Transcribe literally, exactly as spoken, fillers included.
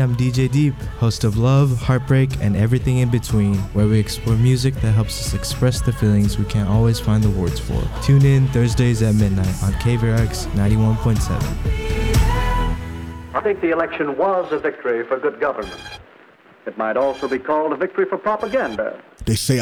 I'm D J Deep, host of Love, Heartbreak, and Everything in Between, where we explore music that helps us express the feelings we can't always find the words for. Tune in Thursdays at midnight on K V R X ninety-one point seven. I think the election was a victory for good government. It might also be called a victory for propaganda. They say